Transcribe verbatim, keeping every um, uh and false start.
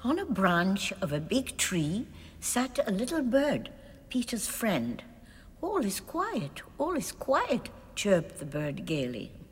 On a branch of a big tree sat a little bird, Peter's friend. "All is quiet, all is quiet," chirped the bird gaily.